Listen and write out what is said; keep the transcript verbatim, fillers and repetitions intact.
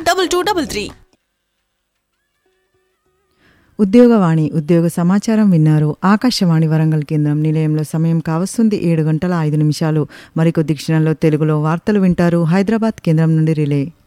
Double two double three. ఉద్యోగవాణి ఉద్యోగ సమాచారం విన్నారు. ఆకాశవాణి వరంగల్ కేంద్రం నిలయంలో సమయం కావస్తుంది ఏడు గంటల ఐదు నిమిషాలు. మరికొద్ది క్షణంలో తెలుగులో వార్తలు వింటారు హైదరాబాద్ కేంద్రం నుండి రిలే.